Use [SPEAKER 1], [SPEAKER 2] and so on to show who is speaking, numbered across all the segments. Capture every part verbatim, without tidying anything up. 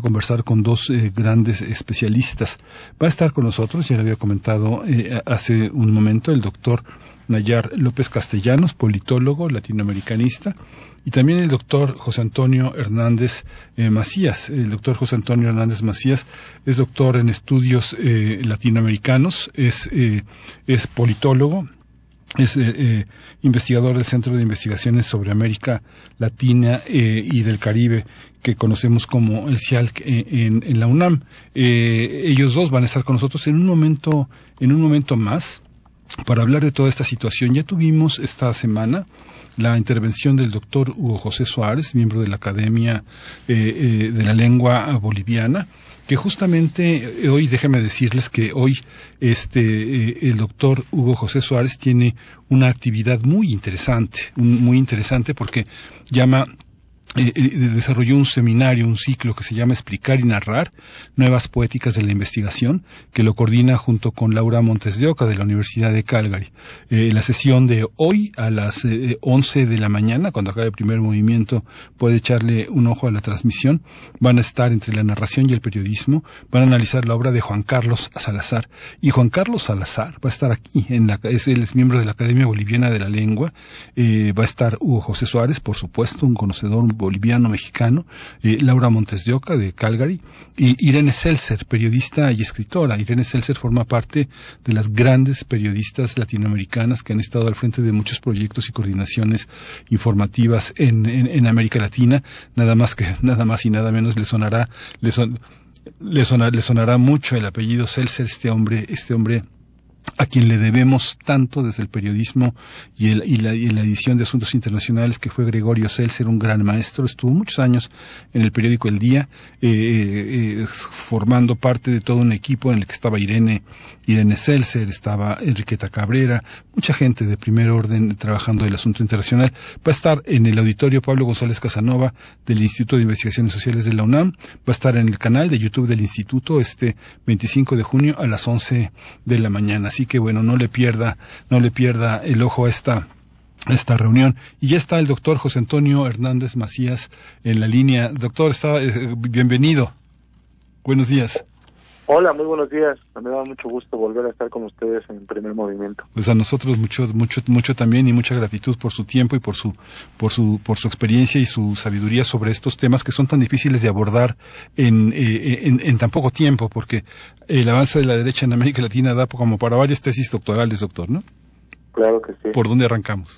[SPEAKER 1] conversar con dos eh, grandes especialistas. Va a estar con nosotros, ya le había comentado eh, hace un momento, el doctor Nayar López Castellanos, politólogo latinoamericanista, y también el doctor José Antonio Hernández eh, Macías. El doctor José Antonio Hernández Macías es doctor en estudios eh, latinoamericanos, es, eh, es politólogo, es eh, eh, investigador del Centro de Investigaciones sobre América Latina eh, y del Caribe, que conocemos como el C I A L C en, en la UNAM. Eh, ellos dos van a estar con nosotros en un momento, en un momento más, para hablar de toda esta situación. Ya tuvimos esta semana la intervención del doctor Hugo José Suárez, miembro de la Academia eh, eh, de la Lengua Boliviana, que justamente hoy, déjenme decirles que hoy este eh, el doctor Hugo José Suárez tiene una actividad muy interesante, un, muy interesante porque llama Eh, eh, desarrolló un seminario, un ciclo que se llama Explicar y Narrar, Nuevas Poéticas de la Investigación, que lo coordina junto con Laura Montes de Oca de la Universidad de Calgary. Eh, la sesión de hoy a las eh, once de la mañana, cuando acabe el primer movimiento, puede echarle un ojo a la transmisión. Van a estar entre la narración y el periodismo, van a analizar la obra de Juan Carlos Salazar. Y Juan Carlos Salazar va a estar aquí, en la, es, él es miembro de la Academia Boliviana de la Lengua. Eh, va a estar Hugo José Suárez, por supuesto, un conocedor boliviano, mexicano, eh, Laura Montes de Oca de Calgary, y Irene Seltzer, periodista y escritora. Irene Seltzer forma parte de las grandes periodistas latinoamericanas que han estado al frente de muchos proyectos y coordinaciones informativas en, en, en América Latina. Nada más que, nada más y nada menos le sonará, le, son, le, sonará, le sonará mucho el apellido Seltzer, este hombre, este hombre a quien le debemos tanto desde el periodismo y, el, y, la, y la edición de Asuntos Internacionales, que fue Gregorio Seltzer, un gran maestro. Estuvo muchos años en el periódico El Día, eh, eh, formando parte de todo un equipo en el que estaba Irene, Irene Seltzer, estaba Enriqueta Cabrera, mucha gente de primer orden trabajando el asunto internacional. Va a estar en el auditorio Pablo González Casanova del Instituto de Investigaciones Sociales de la UNAM, va a estar en el canal de YouTube del Instituto este veinticinco de junio a las once de la mañana. Así que bueno, no le pierda, no le pierda el ojo a esta, a esta reunión. Y ya está el doctor José Antonio Hernández Macías en la línea. Doctor, está, eh, bienvenido. Buenos días.
[SPEAKER 2] Hola, muy buenos días. Me da mucho gusto volver a estar con ustedes en Primer Movimiento.
[SPEAKER 1] Pues a nosotros mucho, mucho, mucho también, y mucha gratitud por su tiempo y por su, por su, por su experiencia y su sabiduría sobre estos temas que son tan difíciles de abordar en, eh, en, en tan poco tiempo, porque el avance de la derecha en América Latina da como para varias tesis doctorales, doctor, ¿no?
[SPEAKER 2] Claro que sí.
[SPEAKER 1] ¿Por dónde arrancamos?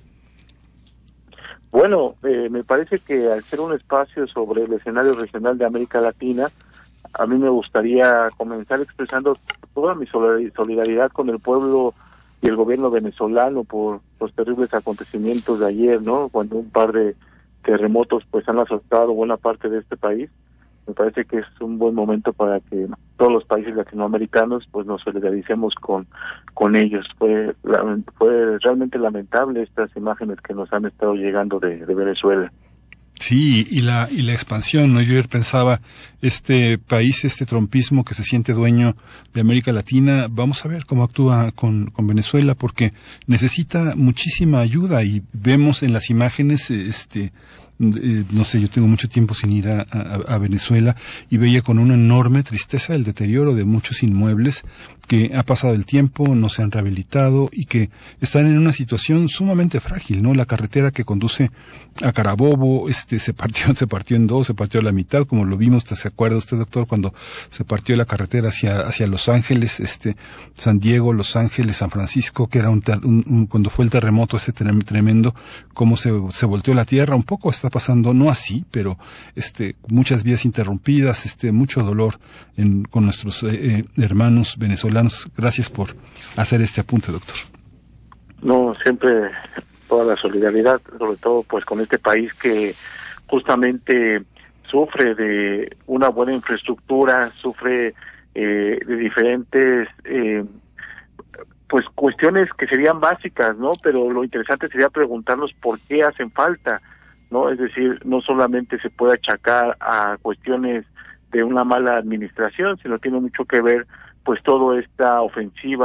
[SPEAKER 2] Bueno, eh, me parece que al ser un espacio sobre el escenario regional de América Latina, a mí me gustaría comenzar expresando toda mi solidaridad con el pueblo y el gobierno venezolano por los terribles acontecimientos de ayer, ¿no? Cuando un par de terremotos pues han azotado buena parte de este país. Me parece que es un buen momento para que todos los países latinoamericanos pues nos solidaricemos con con ellos. Fue fue realmente lamentable estas imágenes que nos han estado llegando de, de Venezuela.
[SPEAKER 1] Sí, y la y la expansión, ¿no? Yo ayer pensaba, este país, este trumpismo que se siente dueño de América Latina, vamos a ver cómo actúa con, con Venezuela, porque necesita muchísima ayuda, y vemos en las imágenes, este, eh, no sé, yo tengo mucho tiempo sin ir a, a, a Venezuela, y veía con una enorme tristeza el deterioro de muchos inmuebles que ha pasado el tiempo, no se han rehabilitado y que están en una situación sumamente frágil, ¿no? La carretera que conduce a Carabobo, este, se partió, se partió en dos, se partió a la mitad, como lo vimos, ¿se acuerda usted, doctor, cuando se partió la carretera hacia, hacia Los Ángeles, este, San Diego, Los Ángeles, San Francisco, que era un, un, un cuando fue el terremoto ese tremendo, cómo se, se volteó la tierra? Un poco está pasando, no así, pero, este, muchas vías interrumpidas, este, mucho dolor en, con nuestros eh, eh, hermanos venezolanos. Gracias por hacer este apunte, doctor.
[SPEAKER 2] No, siempre toda la solidaridad, sobre todo pues con este país que justamente sufre de una buena infraestructura, sufre eh, de diferentes eh, pues cuestiones que serían básicas, ¿no? Pero lo interesante sería preguntarnos por qué hacen falta, ¿no? Es decir, no solamente se puede achacar a cuestiones de una mala administración, sino tiene mucho que ver pues toda esta ofensiva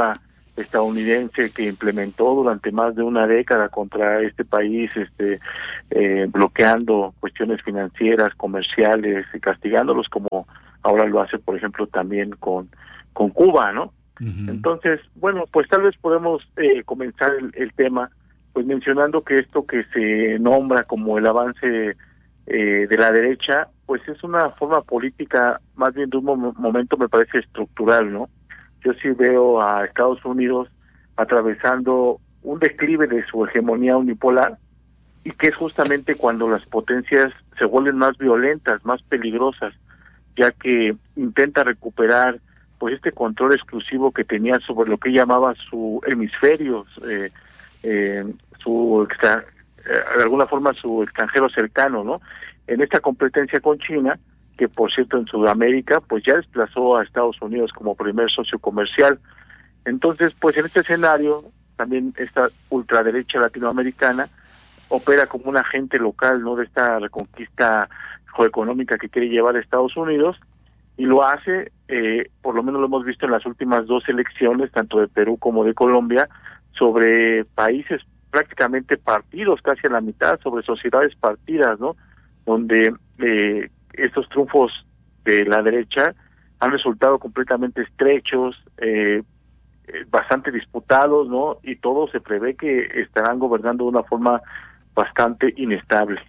[SPEAKER 2] estadounidense que implementó durante más de una década contra este país, este eh, bloqueando cuestiones financieras, comerciales y castigándolos, como ahora lo hace, por ejemplo, también con con Cuba, ¿no? Uh-huh. Entonces, bueno, pues tal vez podemos eh, comenzar el, el tema pues mencionando que esto que se nombra como el avance eh, de la derecha, pues es una forma política más bien de un mom- momento me parece estructural, ¿no? Yo sí veo a Estados Unidos atravesando un declive de su hegemonía unipolar, y que es justamente cuando las potencias se vuelven más violentas, más peligrosas, ya que intenta recuperar pues este control exclusivo que tenía sobre lo que llamaba su hemisferio, eh, eh, su extra, eh, de alguna forma su extranjero cercano, ¿no? En esta competencia con China, que por cierto en Sudamérica pues ya desplazó a Estados Unidos como primer socio comercial. Entonces, pues en este escenario también esta ultraderecha latinoamericana opera como un agente local, ¿no?, de esta reconquista geoeconómica que quiere llevar a Estados Unidos, y lo hace, eh, por lo menos lo hemos visto en las últimas dos elecciones, tanto de Perú como de Colombia, sobre países prácticamente partidos, casi a la mitad, sobre sociedades partidas, ¿no?, donde eh, estos triunfos de la derecha han resultado completamente estrechos, eh, bastante disputados, ¿no?, y todo se prevé que estarán gobernando de una forma bastante inestable.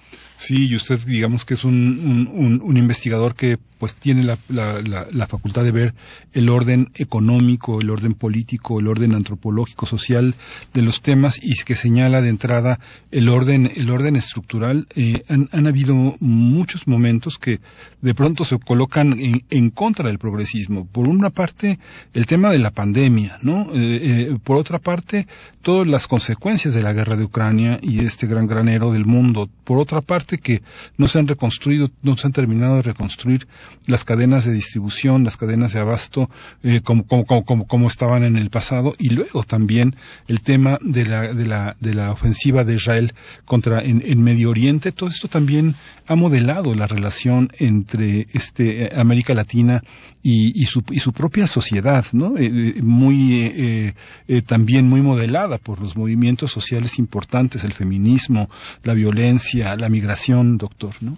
[SPEAKER 1] Sí, y usted digamos que es un, un, un, un investigador que pues tiene la, la, la, la facultad de ver el orden económico, el orden político, el orden antropológico, social de los temas, y que señala de entrada el orden, el orden estructural. Eh, han, han habido muchos momentos que de pronto se colocan en, en contra del progresismo. Por una parte, el tema de la pandemia, ¿no? Eh, eh, por otra parte, todas las consecuencias de la guerra de Ucrania y de este gran granero del mundo. Por otra parte, que no se han reconstruido, no se han terminado de reconstruir las cadenas de distribución, las cadenas de abasto, eh, como, como, como, como, como estaban en el pasado, y luego también el tema de la, de la, de la ofensiva de Israel contra, en, en Medio Oriente. Todo esto también ha modelado la relación entre este América Latina y, y su y su propia sociedad, ¿no? Eh, muy eh, eh, también muy modelada por los movimientos sociales importantes, el feminismo, la violencia, la migración, doctor, ¿no?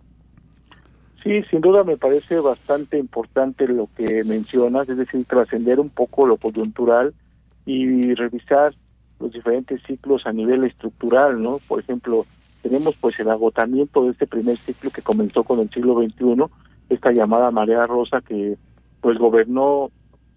[SPEAKER 2] Sí, sin duda me parece bastante importante lo que mencionas, es decir, trascender un poco lo coyuntural y revisar los diferentes ciclos a nivel estructural, ¿no? Por ejemplo, tenemos pues el agotamiento de este primer ciclo que comenzó con el siglo veintiuno, esta llamada marea rosa que pues gobernó,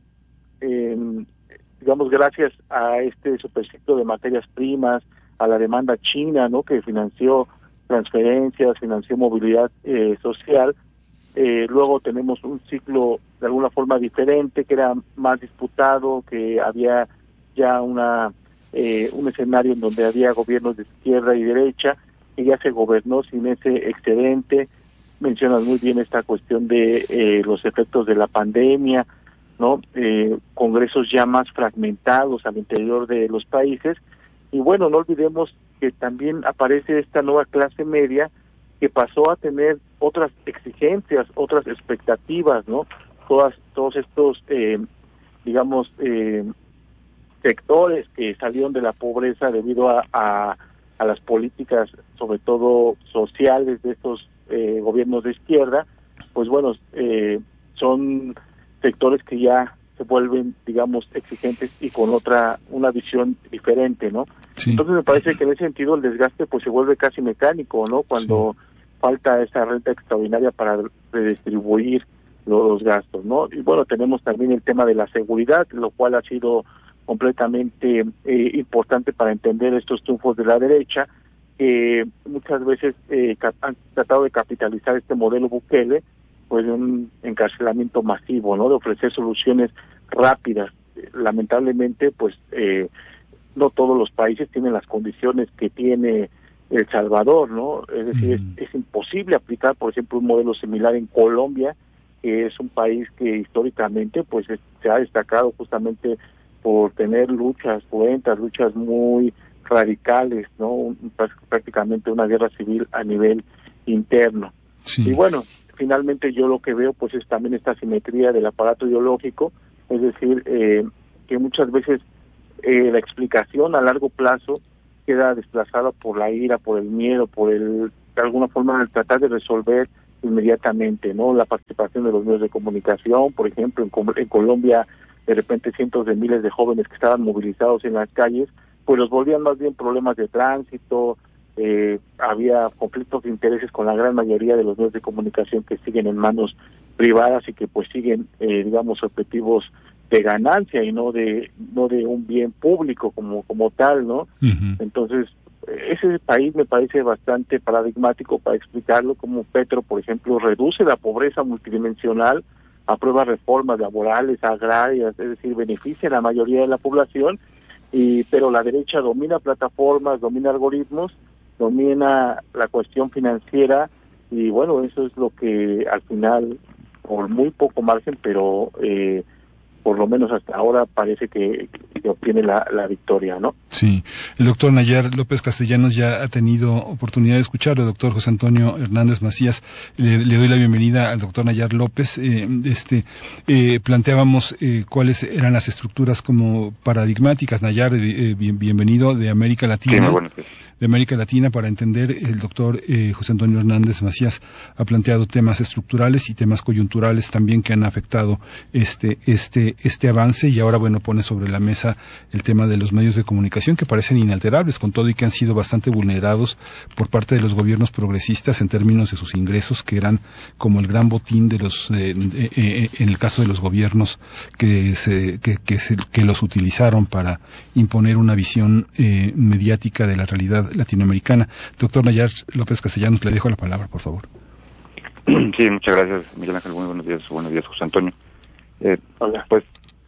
[SPEAKER 2] eh, digamos, gracias a este superciclo de materias primas, a la demanda china, ¿no?, que financió transferencias, financió movilidad eh, social. Eh, luego tenemos un ciclo de alguna forma diferente, que era más disputado, que había ya una eh, un escenario en donde había gobiernos de izquierda y derecha, que ya se gobernó sin ese excedente. Mencionas muy bien esta cuestión de eh, los efectos de la pandemia, ¿no? Eh, congresos ya más fragmentados al interior de los países. Y bueno, no olvidemos que también aparece esta nueva clase media que pasó a tener otras exigencias, otras expectativas, ¿no? Todas, todos estos, eh, digamos, eh, sectores que salieron de la pobreza debido a, a, a las políticas, sobre todo sociales, de estos eh, gobiernos de izquierda, pues bueno, eh, son sectores que ya se vuelven, digamos, exigentes y con otra, una visión diferente, ¿no? Sí. Entonces me parece que en ese sentido el desgaste pues se vuelve casi mecánico, ¿no? Cuando sí. falta esa renta extraordinaria para redistribuir los gastos, ¿no? Y bueno, tenemos también el tema de la seguridad, lo cual ha sido completamente eh, importante para entender estos triunfos de la derecha, que muchas veces eh, han tratado de capitalizar este modelo Bukele, pues de un encarcelamiento masivo, ¿no? De ofrecer soluciones rápidas. Lamentablemente, pues eh, no todos los países tienen las condiciones que tiene El Salvador, ¿no? Es decir, mm. es, es imposible aplicar, por ejemplo, un modelo similar en Colombia, que es un país que históricamente, pues, es, se ha destacado justamente por tener luchas cruentas, luchas muy radicales, ¿no? Un, prácticamente una guerra civil a nivel interno. Sí. Y bueno, finalmente yo lo que veo, pues, es también esta simetría del aparato ideológico, es decir, eh, que muchas veces eh, la explicación a largo plazo queda desplazada por la ira, por el miedo, por el, de alguna forma, el tratar de resolver inmediatamente, ¿no? La participación de los medios de comunicación, por ejemplo, en, en Colombia, de repente cientos de miles de jóvenes que estaban movilizados en las calles, pues los volvían más bien problemas de tránsito, eh, había conflictos de intereses con la gran mayoría de los medios de comunicación que siguen en manos privadas y que pues siguen, eh, digamos, objetivos de ganancia y no de no de un bien público como como tal, ¿no? Uh-huh. Entonces, ese país me parece bastante paradigmático para explicarlo, como Petro, por ejemplo, reduce la pobreza multidimensional, aprueba reformas laborales, agrarias, es decir, beneficia a la mayoría de la población, y pero la derecha domina plataformas, domina algoritmos, domina la cuestión financiera, y bueno, eso es lo que al final, por muy poco margen, pero eh, por lo menos hasta ahora parece que, que obtiene la, la victoria, ¿no?
[SPEAKER 1] Sí. El doctor Nayar López Castellanos ya ha tenido oportunidad de escucharlo. Doctor José Antonio Hernández Macías, le, le doy la bienvenida al doctor Nayar López. Eh, este, eh, planteábamos eh, cuáles eran las estructuras como paradigmáticas. Nayar, eh, bien, bienvenido de América Latina.
[SPEAKER 3] Sí, muy bueno.
[SPEAKER 1] De América Latina, para entender, el doctor eh, José Antonio Hernández Macías ha planteado temas estructurales y temas coyunturales también que han afectado este, este, este avance, y ahora, bueno, pone sobre la mesa el tema de los medios de comunicación, que parecen inalterables, con todo y que han sido bastante vulnerados por parte de los gobiernos progresistas en términos de sus ingresos, que eran como el gran botín de los, eh, eh, eh, en el caso de los gobiernos que se, que, que se, que los utilizaron para imponer una visión eh, mediática de la realidad latinoamericana. Doctor Nayar López Castellanos, le dejo la palabra, por favor.
[SPEAKER 3] Sí, muchas gracias, Miguel Ángel. Muy buenos días, buenos días, José Antonio. Eh, Hola. Pues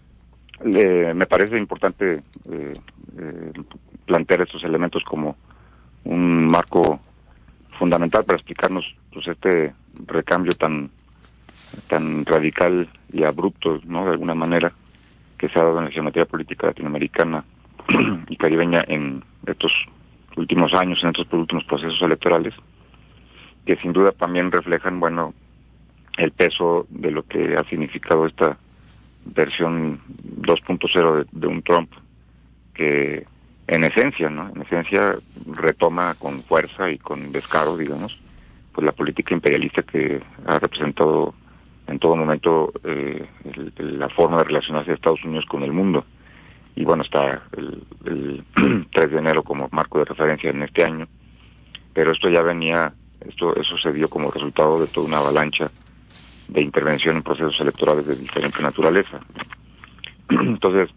[SPEAKER 3] eh, me parece importante eh, eh, plantear estos elementos como un marco fundamental para explicarnos pues este recambio tan tan radical y abrupto, ¿no?, de alguna manera, que se ha dado en la geometría política latinoamericana y caribeña en estos últimos años, en estos últimos procesos electorales, que sin duda también reflejan, bueno, el peso de lo que ha significado esta versión dos punto cero de, de un Trump que en esencia, ¿no? En esencia retoma con fuerza y con descaro, digamos, pues la política imperialista que ha representado en todo momento eh, el, el, la forma de relacionarse de Estados Unidos con el mundo. Y bueno, está el, el tres de enero como marco de referencia en este año, pero esto ya venía, esto eso se dio como resultado de toda una avalancha de intervención en procesos electorales de diferente naturaleza. Entonces,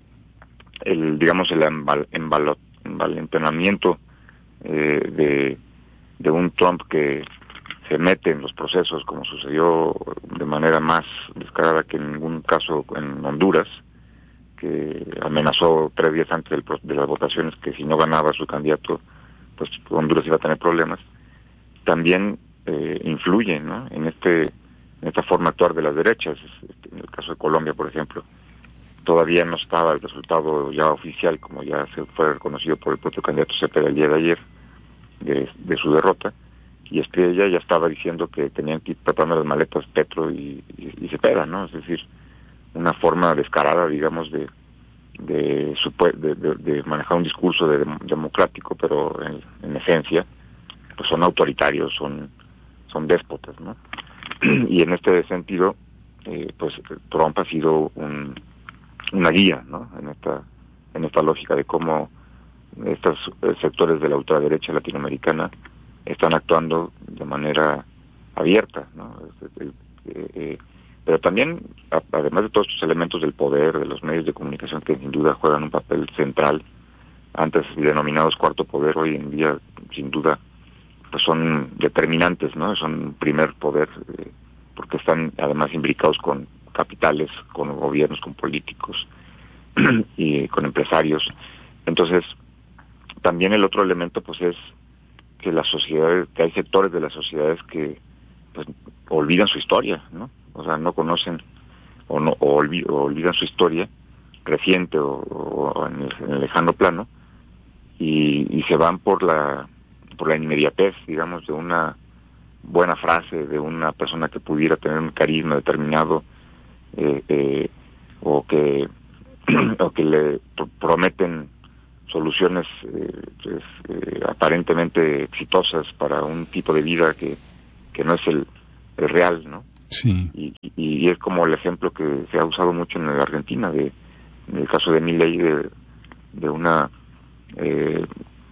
[SPEAKER 3] el digamos el embal, embalo, envalentonamiento eh, de, de un Trump que se mete en los procesos, como sucedió de manera más descarada que en ningún caso en Honduras, que amenazó tres días antes del, de las votaciones que si no ganaba su candidato, pues Honduras iba a tener problemas, también eh, influye, ¿no?, en este en esta forma de actuar de las derechas. En el caso de Colombia, por ejemplo, todavía no estaba el resultado ya oficial, como ya se fue reconocido por el propio candidato Cepeda el día de ayer, de, de su derrota, y es que ella ya estaba diciendo que tenían que ir preparando las maletas Petro y, y, y Cepeda, ¿no? Es decir, una forma descarada, digamos, de de, de, de, de manejar un discurso de, de, democrático, pero en, en esencia pues son autoritarios, son son déspotas, ¿no? Y en este sentido, eh, pues Trump ha sido un, una guía, ¿no?, en esta en esta lógica de cómo estos sectores de la ultraderecha latinoamericana están actuando de manera abierta, ¿no? Eh, eh, pero también, además de todos estos elementos del poder, de los medios de comunicación que sin duda juegan un papel central, antes denominados cuarto poder, hoy en día sin duda pues son determinantes, ¿no? Son primer poder, eh, porque están además imbricados con capitales, con gobiernos, con políticos y con empresarios. Entonces, también el otro elemento pues es que las sociedades, que hay sectores de las sociedades que pues olvidan su historia, ¿no? O sea, no conocen o no o, olvid, o olvidan su historia reciente o, o en, el, en el lejano plano y, y se van por la por la inmediatez, digamos, de una buena frase, de una persona que pudiera tener un carisma determinado eh, eh, o que o que le pr- prometen soluciones eh, pues, eh, aparentemente exitosas para un tipo de vida que, que no es el, el real, ¿no?
[SPEAKER 1] Sí.
[SPEAKER 3] Y, y, y es como el ejemplo que se ha usado mucho en la Argentina, de, en el caso de Milei, de, de una eh,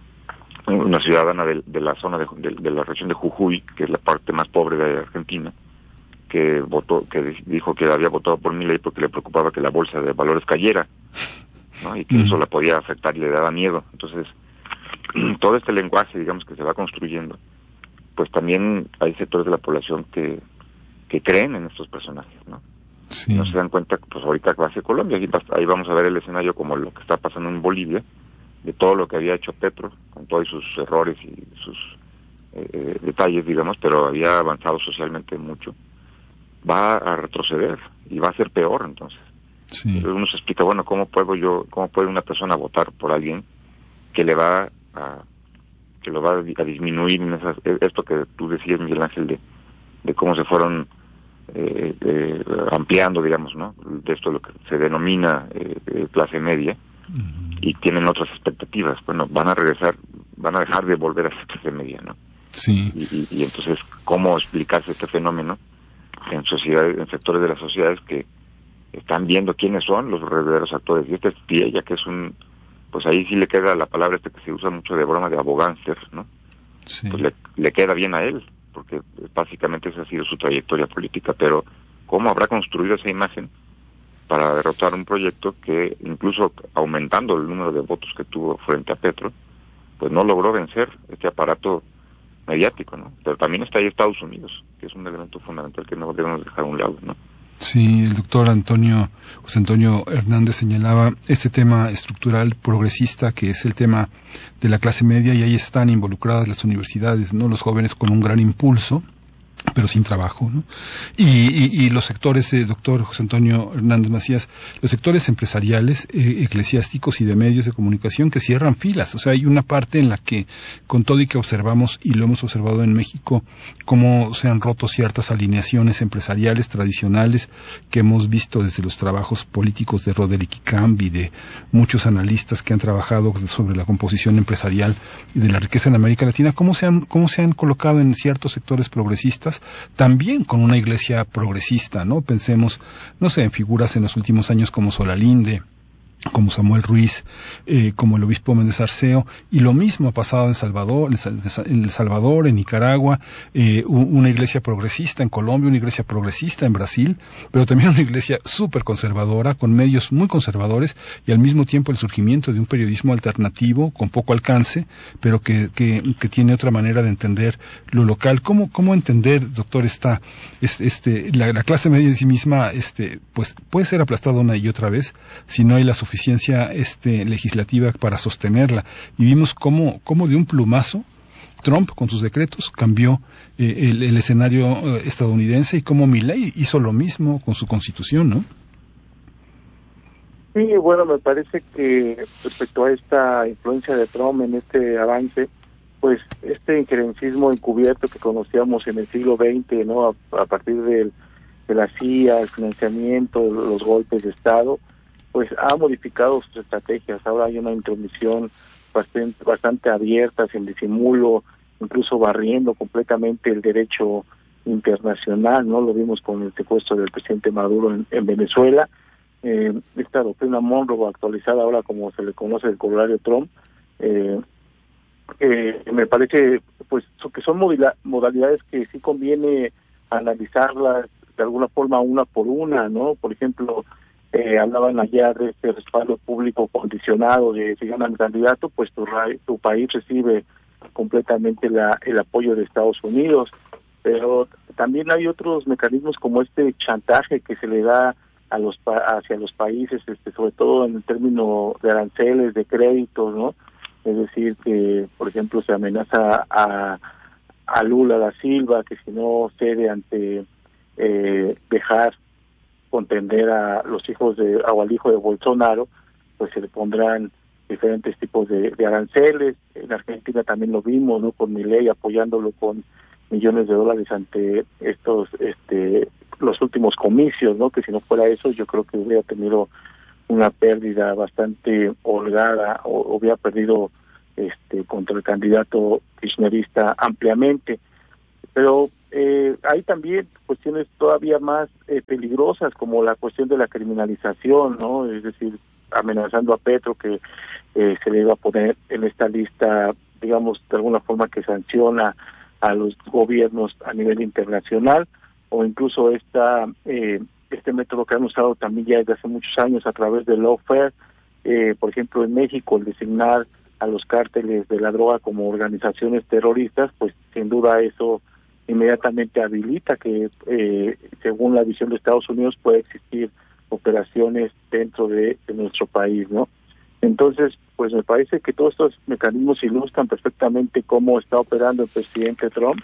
[SPEAKER 3] una ciudadana de, de la zona de, de, de la región de Jujuy, que es la parte más pobre de Argentina, que votó, que dijo que había votado por Milei porque le preocupaba que la bolsa de valores cayera, ¿no? Y que mm. eso la podía afectar y le daba miedo. Entonces, todo este lenguaje, digamos, que se va construyendo, pues también hay sectores de la población que que creen en estos personajes, ¿no?
[SPEAKER 1] Sí.
[SPEAKER 3] No se dan cuenta, pues ahorita va a ser Colombia, ahí, ahí vamos a ver el escenario como lo que está pasando en Bolivia, de todo lo que había hecho Petro, con todos sus errores y sus eh, detalles, digamos, pero había avanzado socialmente mucho. Va a retroceder y va a ser peor, entonces.
[SPEAKER 1] Sí.
[SPEAKER 3] Entonces uno se explica, bueno, ¿cómo puedo yo, cómo puede una persona votar por alguien que le va a, que lo va a, a disminuir en esas, esto que tú decías, Miguel Ángel, de, de cómo se fueron eh, eh, ampliando, digamos, ¿no? De esto lo que se denomina eh, eh, clase media, uh-huh. y tienen otras expectativas. Bueno, van a regresar, van a dejar de volver a ser clase media, ¿no?
[SPEAKER 1] Sí.
[SPEAKER 3] Y, y, y entonces, ¿cómo explicarse este fenómeno en sociedades, en sectores de las sociedades que están viendo quiénes son los verdaderos actores? Y este es Piella, que es un, pues ahí sí le queda la palabra este que se usa mucho de broma, de abogánster, ¿no?
[SPEAKER 1] Sí.
[SPEAKER 3] Pues le, le queda bien a él, porque básicamente esa ha sido su trayectoria política, pero ¿cómo habrá construido esa imagen para derrotar un proyecto que, incluso aumentando el número de votos que tuvo frente a Petro, pues no logró vencer este aparato mediático, ¿no? Pero también está ahí Estados Unidos, que es un elemento fundamental que no debemos dejar a un lado, ¿no?
[SPEAKER 1] Sí, el doctor Antonio, José Antonio Hernández señalaba este tema estructural progresista, que es el tema de la clase media, y ahí están involucradas las universidades, ¿no? Los jóvenes con un gran impulso, pero sin trabajo, ¿no? Y, y, y los sectores, eh, doctor José Antonio Hernández Macías, los sectores empresariales, eh, eclesiásticos y de medios de comunicación que cierran filas. O sea, hay una parte en la que, con todo y que observamos, y lo hemos observado en México, cómo se han roto ciertas alineaciones empresariales tradicionales que hemos visto desde los trabajos políticos de Roderick Cambi, de muchos analistas que han trabajado sobre la composición empresarial y de la riqueza en América Latina, cómo se han, cómo se han colocado en ciertos sectores progresistas, también con una iglesia progresista, ¿no? Pensemos, no sé, en figuras en los últimos años como Solalinde, como Samuel Ruiz, eh, como el obispo Méndez Arceo, y lo mismo ha pasado en Salvador, en El Salvador, en Nicaragua, eh, una iglesia progresista en Colombia, una iglesia progresista en Brasil, pero también una iglesia súper conservadora, con medios muy conservadores, y al mismo tiempo el surgimiento de un periodismo alternativo, con poco alcance, pero que, que, que tiene otra manera de entender lo local. ¿Cómo, cómo entender, doctor, esta, este, la, la clase media en sí misma, este, pues, puede ser aplastada una y otra vez, si no hay la suficiencia este, legislativa para sostenerla? Y vimos cómo, cómo de un plumazo Trump con sus decretos cambió eh, el, el escenario eh, estadounidense, y cómo Milei hizo lo mismo con su constitución, ¿no?
[SPEAKER 2] Sí, bueno, me parece que respecto a esta influencia de Trump en este avance, pues este injerencismo encubierto que conocíamos en el siglo veinte, ¿no? A, a partir del, de la C I A, el financiamiento, los golpes de Estado, pues ha modificado sus estrategias. Ahora hay una intromisión bastante, bastante abierta, sin disimulo, incluso barriendo completamente el derecho internacional, ¿no? Lo vimos con el secuestro del presidente Maduro en, en Venezuela. Eh, esta doctrina Monroe, actualizada ahora como se le conoce el corolario Trump, eh, eh, me parece pues que son modalidades que sí conviene analizarlas de alguna forma una por una, ¿no? Por ejemplo, Eh, hablaban allá de este respaldo público condicionado, de si ganan el candidato, pues tu, tu país recibe completamente la, el apoyo de Estados Unidos, pero también hay otros mecanismos como este chantaje que se le da a los hacia los países, este, sobre todo en el término de aranceles, de créditos, ¿no? Es decir, que por ejemplo se amenaza a, a Lula da Silva que si no cede ante eh, dejar contender a los hijos de o al hijo de Bolsonaro, pues se le pondrán diferentes tipos de, de aranceles. En Argentina también lo vimos, ¿no? Con Milei apoyándolo con millones de dólares ante estos, este, los últimos comicios, ¿no? Que si no fuera eso, yo creo que hubiera tenido una pérdida bastante holgada o, o había perdido este contra el candidato kirchnerista ampliamente. Pero eh, hay también cuestiones todavía más eh, peligrosas, como la cuestión de la criminalización, ¿no? Es decir, amenazando a Petro que eh, se le iba a poner en esta lista, digamos, de alguna forma que sanciona a los gobiernos a nivel internacional, o incluso esta eh, este método que han usado también ya desde hace muchos años a través del lawfare, eh, por ejemplo en México, el designar a los cárteles de la droga como organizaciones terroristas, pues sin duda eso inmediatamente habilita que, eh, según la visión de Estados Unidos, puede existir operaciones dentro de, de nuestro país, ¿no? Entonces, pues me parece que todos estos mecanismos ilustran perfectamente cómo está operando el presidente Trump,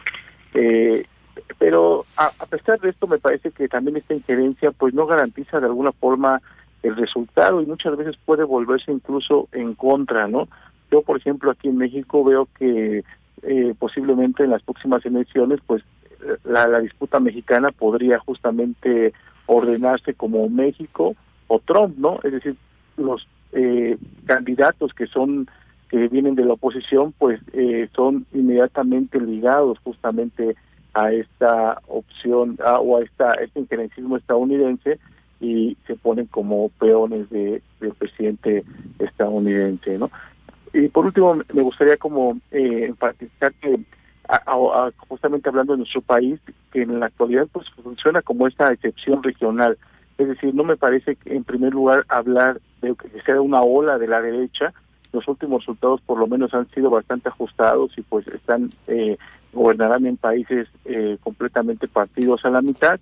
[SPEAKER 2] eh, pero a, a pesar de esto me parece que también esta injerencia pues no garantiza de alguna forma el resultado y muchas veces puede volverse incluso en contra, ¿no? Yo, por ejemplo, aquí en México veo que eh, posiblemente en las próximas elecciones pues la, la disputa mexicana podría justamente ordenarse como México o Trump, ¿no? Es decir, los eh, candidatos que son que vienen de la oposición pues eh, son inmediatamente ligados justamente a esta opción a, o a esta este injerencismo estadounidense y se ponen como peones de del presidente estadounidense, ¿no? Y por último me gustaría como eh, enfatizar que a, a, justamente hablando de nuestro país, que en la actualidad pues funciona como esta excepción regional. Es decir, no me parece que en primer lugar hablar de que sea una ola de la derecha. Los últimos resultados por lo menos han sido bastante ajustados y pues están eh, gobernarán en países eh, completamente partidos a la mitad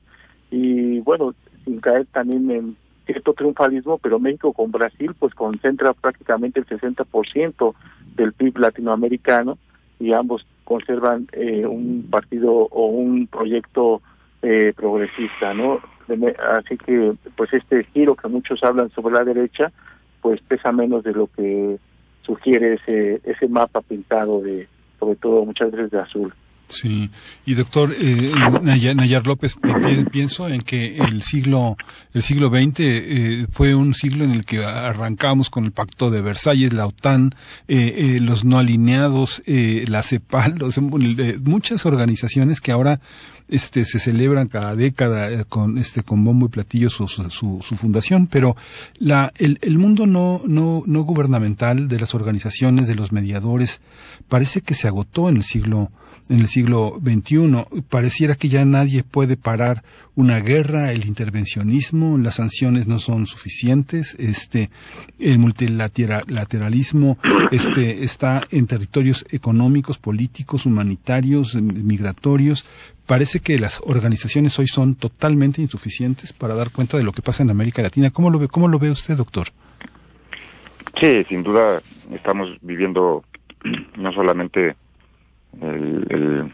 [SPEAKER 2] y bueno, sin caer también en cierto triunfalismo, pero México con Brasil pues concentra prácticamente el sesenta por ciento del P I B latinoamericano y ambos conservan eh, un partido o un proyecto eh, progresista, ¿no? Así que pues este giro que muchos hablan sobre la derecha pues pesa menos de lo que sugiere ese ese mapa pintado de, sobre todo muchas veces de azul.
[SPEAKER 1] Sí, y doctor eh, Nayar, Nayar López, pienso en que el siglo el siglo veinte eh, fue un siglo en el que arrancamos con el Pacto de Versalles, la OTAN, eh, eh, los no alineados, eh, la CEPAL, los, eh, muchas organizaciones que ahora este se celebran cada década eh, con este con bombo y platillo su, su, su, su fundación, pero la el, el mundo no no no gubernamental de las organizaciones, de los mediadores, parece que se agotó en el siglo en el siglo veintiuno. Pareciera que ya nadie puede parar una guerra, el intervencionismo, las sanciones no son suficientes, este, el multilateralismo, este, está en territorios económicos, políticos, humanitarios, migratorios. Parece que las organizaciones hoy son totalmente insuficientes para dar cuenta de lo que pasa en América Latina. ¿Cómo lo ve, cómo lo ve usted, doctor?
[SPEAKER 3] Sí, sin duda estamos viviendo no solamente El, el,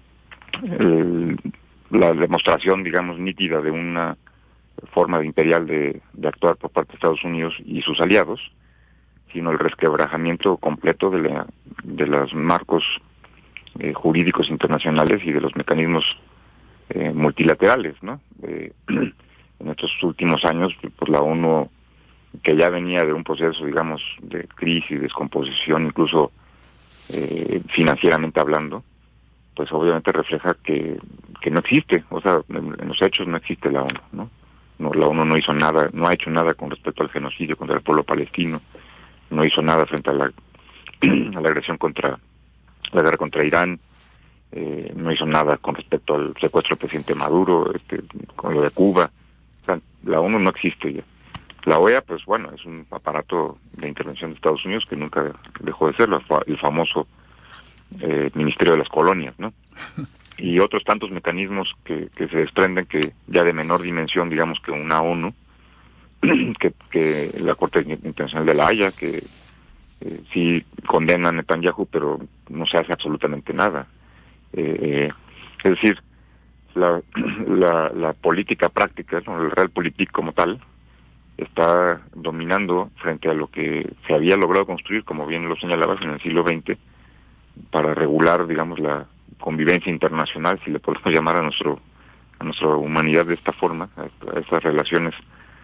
[SPEAKER 3] el, la demostración, digamos, nítida de una forma de imperial de, de actuar por parte de Estados Unidos y sus aliados, sino el resquebrajamiento completo de, la, de los marcos eh, jurídicos internacionales y de los mecanismos eh, multilaterales, ¿no? Eh, en estos últimos años, pues la ONU, que ya venía de un proceso, digamos, de crisis, descomposición, incluso Eh, financieramente hablando, pues obviamente refleja que que no existe, o sea, en, en los hechos no existe la ONU, ¿no? No, la ONU no hizo nada, no ha hecho nada con respecto al genocidio contra el pueblo palestino, no hizo nada frente a la a la agresión contra la guerra contra Irán, eh, no hizo nada con respecto al secuestro del presidente Maduro, este, con lo de Cuba. O sea, la ONU no existe ya. La O E A, pues bueno, es un aparato de intervención de Estados Unidos que nunca dejó de ser, el famoso eh, Ministerio de las Colonias, ¿no? Y otros tantos mecanismos que, que se desprenden que ya de menor dimensión, digamos, que una ONU, que, que la Corte Internacional de la Haya, que eh, sí condena a Netanyahu, pero no se hace absolutamente nada. Eh, es decir, la, la, la política práctica, ¿no? El realpolitik como tal, está dominando frente a lo que se había logrado construir, como bien lo señalabas, en el siglo veinte, para regular, digamos, la convivencia internacional, si le podemos llamar a nuestro a nuestra humanidad de esta forma, a, a estas relaciones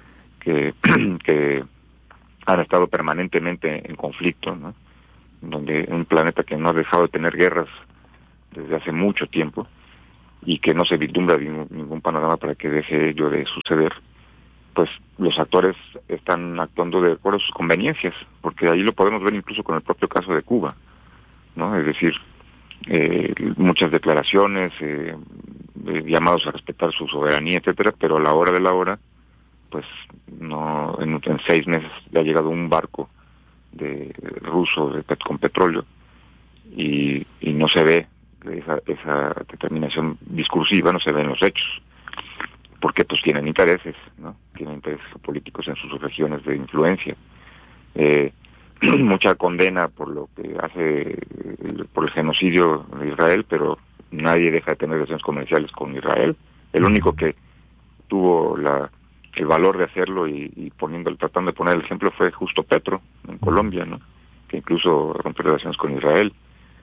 [SPEAKER 3] que, que han estado permanentemente en conflicto, ¿no? Donde un planeta que no ha dejado de tener guerras desde hace mucho tiempo y que no se vislumbra ningún, ningún panorama para que deje ello de suceder, pues los actores están actuando de acuerdo a sus conveniencias, porque ahí lo podemos ver incluso con el propio caso de Cuba, ¿no? Es decir, eh, muchas declaraciones, eh, eh, llamados a respetar su soberanía, etcétera, pero a la hora de la hora, pues no, en, en seis meses ya ha llegado un barco de ruso de, con petróleo y, y no se ve esa, esa determinación discursiva, no se ve en los hechos, porque pues tienen intereses, ¿no? Tienen intereses políticos en sus regiones de influencia. Eh, mucha condena por lo que hace, el, por el genocidio de Israel, pero nadie deja de tener relaciones comerciales con Israel. El único que tuvo la el valor de hacerlo y, y poniendo, tratando de poner el ejemplo fue justo Petro en Colombia, ¿no? Que incluso rompió relaciones con Israel.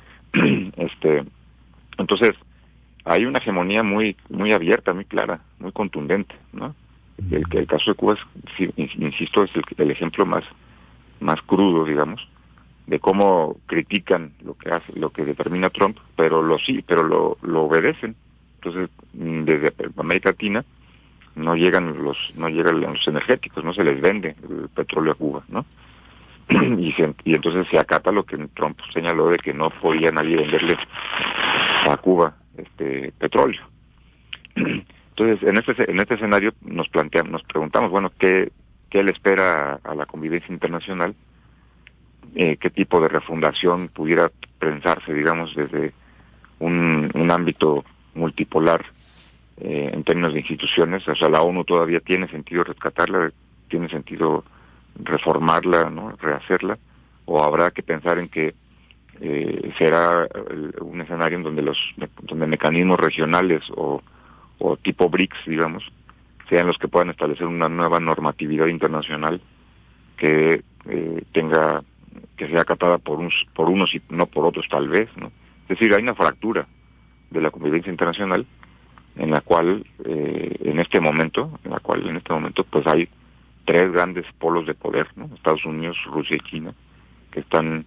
[SPEAKER 3] este, entonces hay una hegemonía muy muy abierta, muy clara, muy contundente, ¿no? El, el caso de Cuba es, sí, insisto, es el, el ejemplo más más crudo, digamos, de cómo critican lo que hace, lo que determina Trump, pero lo sí, pero lo, lo obedecen. Entonces, desde América Latina no llegan los no llegan los energéticos, no se les vende el petróleo a Cuba, ¿no? y, se, y entonces se acata lo que Trump señaló de que no podía nadie venderle a Cuba este petróleo. Entonces, en este en este escenario nos planteamos, nos preguntamos, bueno, qué qué le espera a la convivencia internacional, eh, qué tipo de refundación pudiera pensarse, digamos, desde un, un ámbito multipolar. Eh, en términos de instituciones, o sea, la ONU todavía tiene sentido rescatarla, tiene sentido reformarla, ¿no? Rehacerla, o habrá que pensar en que eh, será el, un escenario en donde los donde mecanismos regionales o, o tipo BRICS, digamos, sean los que puedan establecer una nueva normatividad internacional que eh, tenga que sea acatada por uns, por unos y no por otros tal vez, ¿no? Es decir, hay una fractura de la convivencia internacional en la cual eh, en este momento, en la cual en este momento pues hay tres grandes polos de poder, ¿no? Estados Unidos, Rusia y China, que están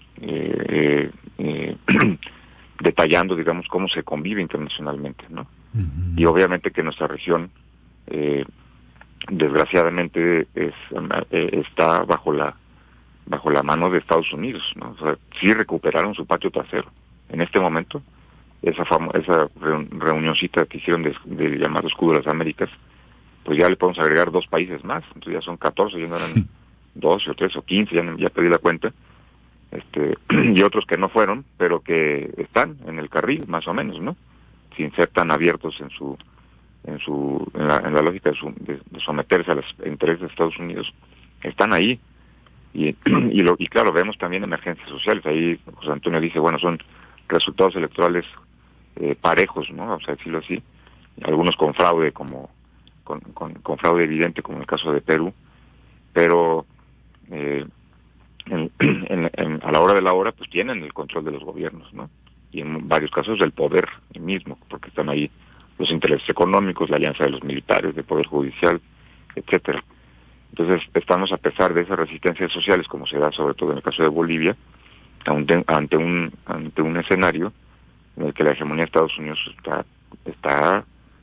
[SPEAKER 3] eh, eh, detallando, digamos, cómo se convive internacionalmente, ¿no? Uh-huh. Y obviamente que nuestra región, eh, desgraciadamente, es, eh, está bajo la bajo la mano de Estados Unidos, ¿no? O sea, sí recuperaron su patio trasero. En este momento, esa famo esa reunioncita que hicieron de, de llamado Escudo de las Américas, pues ya le podemos agregar dos países más, entonces ya son catorce, ya no eran doce o trece o quince, ya, ya perdí la cuenta, este y otros que no fueron, pero que están en el carril, más o menos, ¿no? Sin ser tan abiertos en su en su en la, en la lógica de, su, de, de someterse a los intereses de Estados Unidos, están ahí. Y, y, lo, y claro, vemos también emergencias sociales. Ahí José Antonio dice, bueno, son resultados electorales eh, parejos, ¿no? Vamos a decirlo así. Algunos con fraude, como con, con, con fraude evidente, como en el caso de Perú. Pero eh, en, en, en, a la hora de la hora, pues tienen el control de los gobiernos, ¿no? Y en varios casos del poder mismo, porque están ahí los intereses económicos, la alianza de los militares, del poder judicial, etcétera. Entonces estamos, a pesar de esas resistencias sociales, como se da sobre todo en el caso de Bolivia, ante, ante un ante un escenario en el que la hegemonía de Estados Unidos está está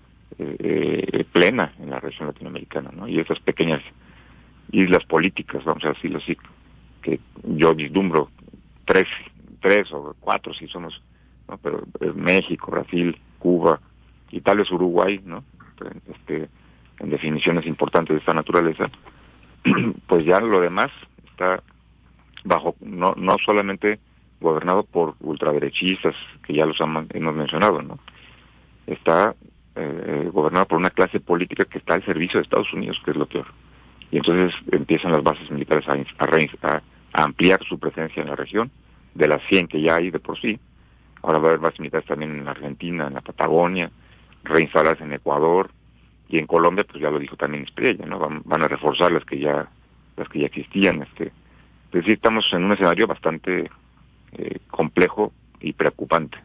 [SPEAKER 3] eh, plena en la región latinoamericana, ¿no? Y esas pequeñas islas políticas, vamos a decirlo así, que yo vislumbro tres tres o cuatro si somos, ¿no? Pero eh, México, Brasil, Cuba y tal vez Uruguay, ¿no? Este, en definiciones importantes de esta naturaleza, pues ya lo demás está bajo, no no solamente gobernado por ultraderechistas, que ya los han, hemos mencionado, ¿no? Está eh, gobernado por una clase política que está al servicio de Estados Unidos, que es lo peor. Y entonces empiezan las bases militares a, a, a ampliar su presencia en la región, de las cien que ya hay de por sí. Ahora va a haber bases militares también en Argentina, en la Patagonia, reinstalarse en Ecuador, y en Colombia, pues ya lo dijo también Espriella, ¿no? Van, van a reforzar las que ya las que ya existían. Este, es decir, estamos en un escenario bastante eh, complejo y preocupante, ¿no?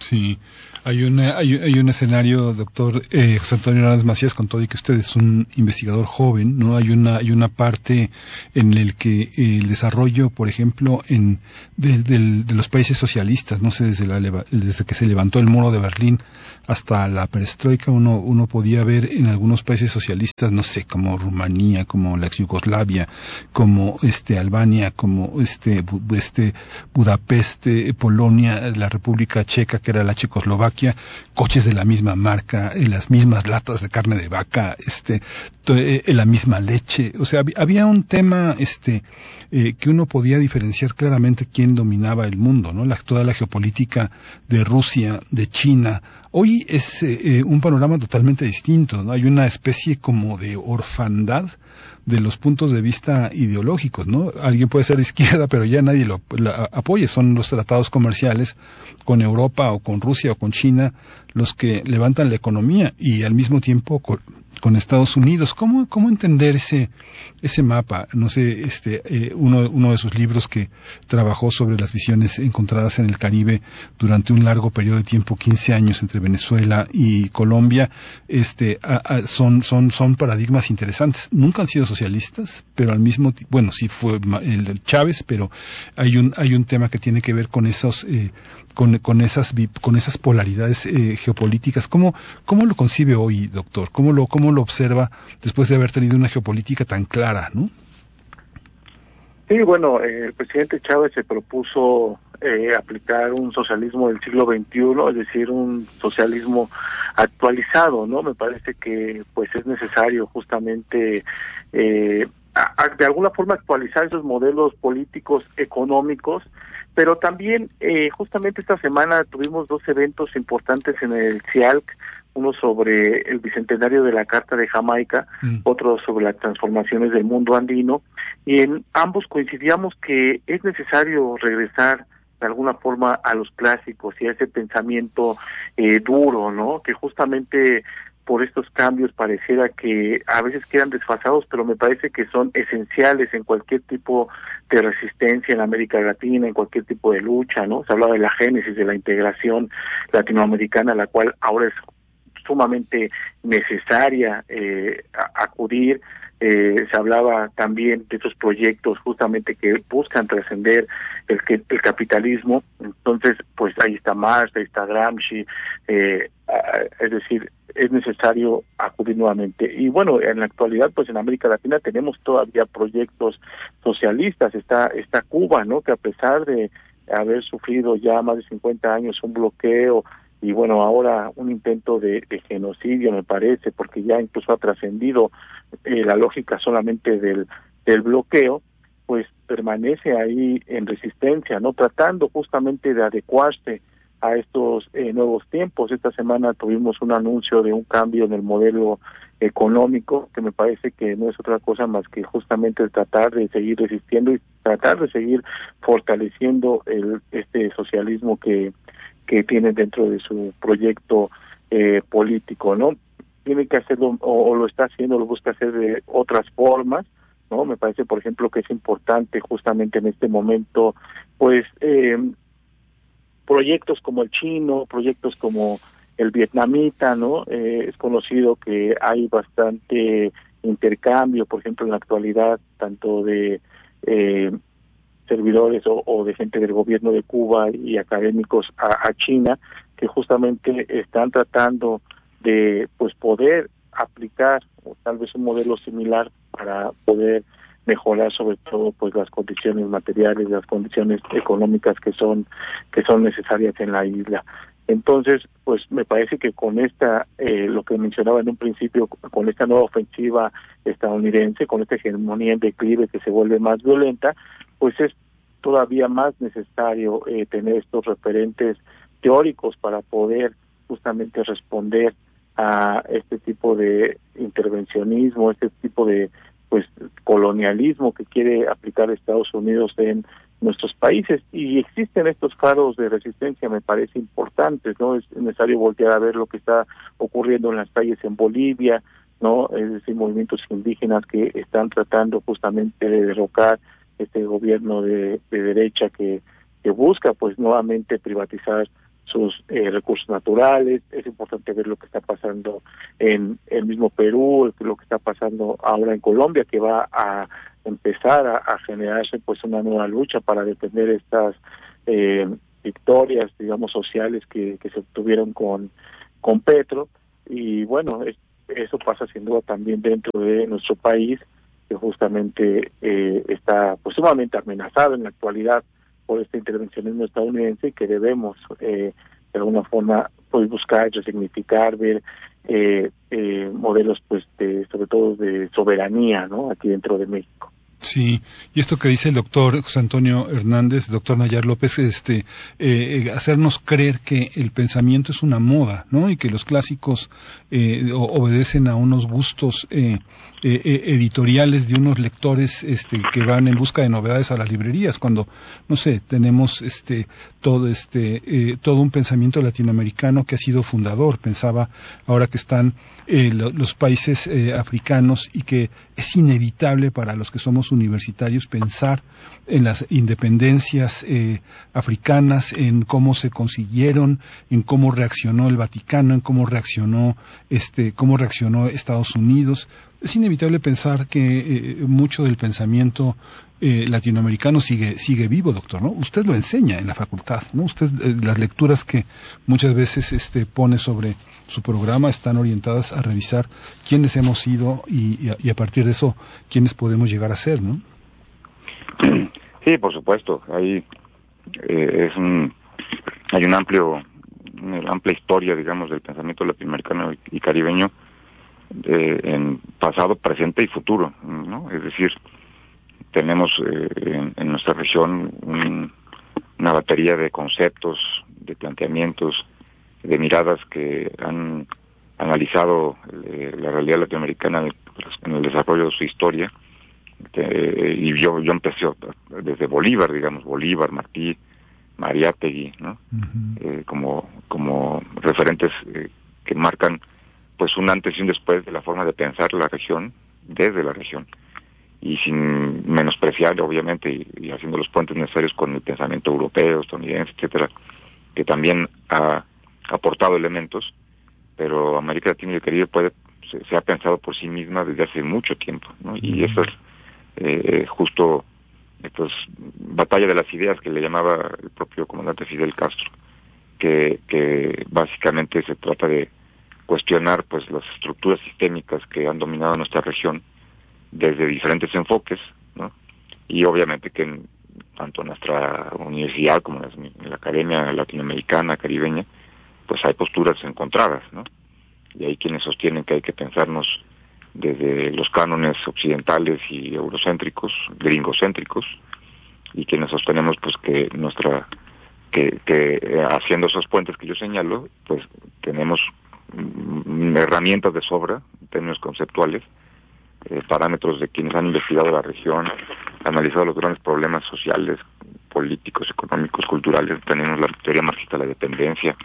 [SPEAKER 1] Sí, hay una, hay, hay un escenario, doctor eh, José Antonio Hernández Macías, con todo y que usted es un investigador joven, ¿no? Hay una, hay una parte en el que eh, el desarrollo, por ejemplo, en de, de, de los países socialistas, no sé, desde la desde que se levantó el muro de Berlín hasta la perestroika, uno, uno podía ver en algunos países socialistas, no sé, como Rumanía, como la ex Yugoslavia, como este Albania, como este, este Budapest, eh, Polonia, la República Checa, que era la Checoslovaquia, coches de la misma marca, eh, las mismas latas de carne de vaca, este, eh, la misma leche. O sea, hab, había un tema, este, eh, que uno podía diferenciar claramente quién dominaba el mundo, ¿no? La, toda la geopolítica de Rusia, de China. Hoy es eh, un panorama totalmente distinto, ¿no? Hay una especie como de orfandad de los puntos de vista ideológicos, ¿no? Alguien puede ser de izquierda, pero ya nadie lo la, apoya. Son los tratados comerciales con Europa o con Rusia o con China los que levantan la economía y al mismo tiempo con, con Estados Unidos. ¿Cómo, cómo entender ese, ese mapa? No sé, este, eh, uno, uno de sus libros que trabajó sobre las visiones encontradas en el Caribe durante un largo periodo de tiempo, quince años entre Venezuela y Colombia, este, a, a, son, son, son paradigmas interesantes. Nunca han sido socialistas, pero al mismo tiempo, bueno, sí fue el, el Chávez, pero hay un, hay un tema que tiene que ver con esos, eh, con, con esas, con esas polaridades, eh, geopolíticas. ¿Cómo, cómo lo concibe hoy, doctor? ¿Cómo lo, cómo lo observa después de haber tenido una geopolítica tan clara, no?
[SPEAKER 2] Sí, bueno, eh, el presidente Chávez se propuso eh, aplicar un socialismo del siglo veintiuno, es decir, un socialismo actualizado, ¿no? Me parece que pues es necesario justamente eh, a, a, de alguna forma actualizar esos modelos políticos económicos, pero también eh, justamente esta semana tuvimos dos eventos importantes en el C I A L C, uno sobre el bicentenario de la Carta de Jamaica, mm. otro sobre las transformaciones del mundo andino, y en ambos coincidíamos que es necesario regresar de alguna forma a los clásicos y a ese pensamiento eh, duro, ¿no? Que justamente por estos cambios pareciera que a veces quedan desfasados, pero me parece que son esenciales en cualquier tipo de resistencia en América Latina, en cualquier tipo de lucha, ¿no? Se hablaba de la génesis de la integración latinoamericana, la cual ahora es sumamente necesaria eh, a, acudir. Eh, se hablaba también de estos proyectos justamente que buscan trascender el, el capitalismo. Entonces, pues ahí está Marx, ahí está Gramsci, eh, es decir, es necesario acudir nuevamente. Y bueno, en la actualidad, pues en América Latina tenemos todavía proyectos socialistas. Está, está Cuba, ¿no? Que a pesar de haber sufrido ya más de cincuenta años un bloqueo, y bueno, ahora un intento de, de genocidio, me parece, porque ya incluso ha trascendido eh, la lógica solamente del, del bloqueo, pues permanece ahí en resistencia, ¿no? Tratando justamente de adecuarse a estos eh, nuevos tiempos. Esta semana tuvimos un anuncio de un cambio en el modelo económico, que me parece que no es otra cosa más que justamente tratar de seguir resistiendo y tratar de seguir fortaleciendo el este socialismo que que tiene dentro de su proyecto eh, político, ¿no? Tiene que hacerlo, o, o lo está haciendo, lo busca hacer de otras formas, ¿no? Me parece, por ejemplo, que es importante justamente en este momento, pues, eh, proyectos como el chino, proyectos como el vietnamita, ¿no? Eh, es conocido que hay bastante intercambio, por ejemplo, en la actualidad, tanto de eh, servidores o, o de gente del gobierno de Cuba y académicos a, a China, que justamente están tratando de pues poder aplicar o tal vez un modelo similar para poder mejorar sobre todo pues las condiciones materiales, las condiciones económicas que son que son necesarias en la isla. Entonces, pues me parece que con esta, eh, lo que mencionaba en un principio, con esta nueva ofensiva estadounidense, con esta hegemonía en declive que se vuelve más violenta, pues es todavía más necesario eh, tener estos referentes teóricos para poder justamente responder a este tipo de intervencionismo, este tipo de pues colonialismo que quiere aplicar Estados Unidos en nuestros países. Y existen estos faros de resistencia, me parece importantes, ¿no? Es necesario voltear a ver lo que está ocurriendo en las calles en Bolivia, ¿no? Es decir, movimientos indígenas que están tratando justamente de derrocar este gobierno de, de derecha que, que busca pues nuevamente privatizar sus eh, recursos naturales. Es importante ver lo que está pasando en el mismo Perú, lo que está pasando ahora en Colombia, que va a empezar a, a generarse pues una nueva lucha para defender estas eh, victorias, digamos, sociales que, que se obtuvieron con, con Petro. Y bueno, es, eso pasa sin duda también dentro de nuestro país, que justamente eh, está pues sumamente amenazado en la actualidad por este intervencionismo estadounidense, y que debemos eh, de alguna forma pues buscar, resignificar, ver eh, eh, modelos pues de, sobre todo de soberanía, ¿no?, aquí dentro de México.
[SPEAKER 1] Sí, y esto que dice el doctor José Antonio Hernández, doctor Nayar López, este, eh, hacernos creer que el pensamiento es una moda, ¿no? Y que los clásicos eh, obedecen a unos gustos eh, eh, editoriales de unos lectores, este, que van en busca de novedades a las librerías, cuando, no sé, tenemos este, todo este, eh, todo un pensamiento latinoamericano que ha sido fundador. Pensaba ahora que están eh, los países eh, africanos, y que es inevitable para los que somos universitarios pensar en las independencias eh, africanas, en cómo se consiguieron, en cómo reaccionó el Vaticano, en cómo reaccionó este, cómo reaccionó Estados Unidos. Es inevitable pensar que eh, mucho del pensamiento eh, latinoamericano sigue sigue vivo, doctor, ¿no? Usted lo enseña en la facultad, ¿no? Usted eh, las lecturas que muchas veces este pone sobre su programa están orientadas a revisar quiénes hemos sido y, y, a, y a partir de eso quiénes podemos llegar a ser, ¿no?
[SPEAKER 3] Sí, por supuesto. Hay eh, es un hay un amplio una amplia historia, digamos, del pensamiento latinoamericano y caribeño eh, en pasado, presente y futuro, ¿no? Es decir, tenemos eh, en, en nuestra región un, una batería de conceptos, de planteamientos, de miradas que han analizado eh, la realidad latinoamericana en el, en el desarrollo de su historia. Eh, y yo yo empecé desde Bolívar, digamos, Bolívar, Martí, Mariátegui, ¿no? Uh-huh. Eh, como como referentes eh, que marcan pues un antes y un después de la forma de pensar la región, desde la región, y sin menospreciar, obviamente, y, y haciendo los puentes necesarios con el pensamiento europeo, estadounidense, etcétera, que también ha aportado elementos, pero América Latina y el Caribe puede se, se ha pensado por sí misma desde hace mucho tiempo, ¿no? Y uh-huh. eso es eh, justo pues batalla de las ideas que le llamaba el propio comandante Fidel Castro, que que básicamente se trata de cuestionar pues las estructuras sistémicas que han dominado nuestra región desde diferentes enfoques, ¿no? Y obviamente que en, tanto en nuestra universidad como en, en la academia latinoamericana, caribeña, pues hay posturas encontradas, ¿no? Y hay quienes sostienen que hay que pensarnos desde los cánones occidentales y eurocéntricos, gringocéntricos, y quienes sostenemos pues que nuestra que que eh, haciendo esos puentes que yo señalo, pues tenemos mm, herramientas de sobra en términos conceptuales, eh, parámetros de quienes han investigado la región, analizado los grandes problemas sociales, políticos, económicos, culturales. Tenemos la teoría marxista de la dependencia,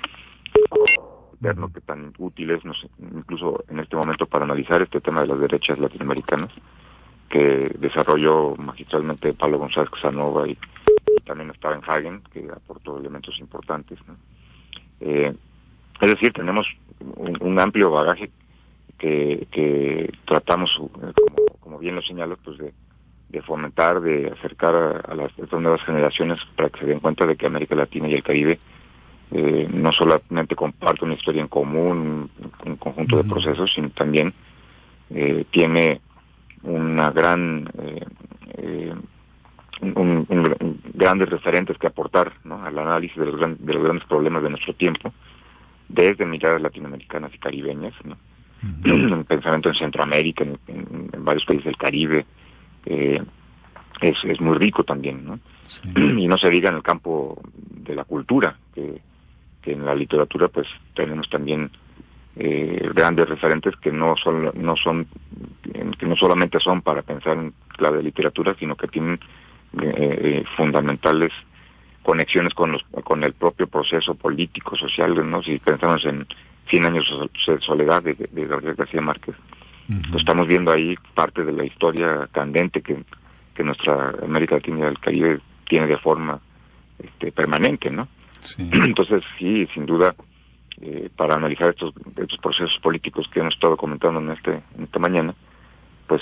[SPEAKER 3] ver lo que tan útil es, no sé, incluso en este momento para analizar este tema de las derechas latinoamericanas, que desarrolló magistralmente Pablo González Casanova, y, y también Stavenhagen, que aportó elementos importantes, ¿no? Eh, es decir, tenemos un, un amplio bagaje que, que tratamos, como, como bien lo señalo, pues de, de fomentar, de acercar a, a las estas nuevas generaciones para que se den cuenta de que América Latina y el Caribe Eh, no solamente comparte una historia en común, un conjunto uh-huh. de procesos, sino también eh, tiene una gran eh, eh, un, un, un, grandes referentes que aportar, ¿no?, al análisis de los, gran, de los grandes problemas de nuestro tiempo, desde miradas latinoamericanas y caribeñas, ¿no? Uh-huh. Un pensamiento en Centroamérica, en, en, en varios países del Caribe, eh, es, es muy rico también, ¿no? Sí. Y no se diga en el campo de la cultura, que que en la literatura pues tenemos también eh, grandes referentes que no son no son que no solamente son para pensar en clave de literatura, sino que tienen eh, fundamentales conexiones con los con el propio proceso político, social, ¿no? Si pensamos en Cien años de soledad de, de Gabriel García Márquez, uh-huh. pues estamos viendo ahí parte de la historia candente que que nuestra América Latina y el Caribe tiene de forma este, permanente, ¿no? Sí. Entonces, sí, sin duda, eh, para analizar estos, estos procesos políticos que hemos estado comentando en, este, en esta mañana, pues